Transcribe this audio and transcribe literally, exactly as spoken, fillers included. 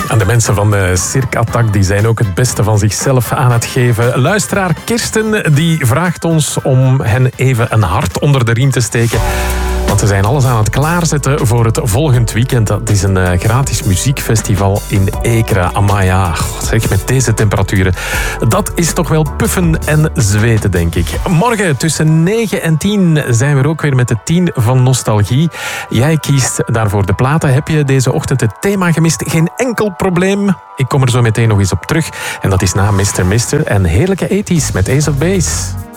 En de mensen van de Cirque Attack die zijn ook het beste van zichzelf aan het geven. Luisteraar Kirsten die vraagt ons om hen even een hart onder de riem te steken. Want ze zijn alles aan het klaarzetten voor het volgend weekend. Dat is een uh, gratis muziekfestival in Ekeren. Amaya, zeg, met deze temperaturen. Dat is toch wel puffen en zweten, denk ik. Morgen tussen negen en tien zijn we er ook weer met de tien van Nostalgie. Jij kiest daarvoor de platen. Heb je deze ochtend het thema gemist? Geen enkel probleem. Ik kom er zo meteen nog eens op terug. En dat is na mister Mister en heerlijke eighties met Ace of Base.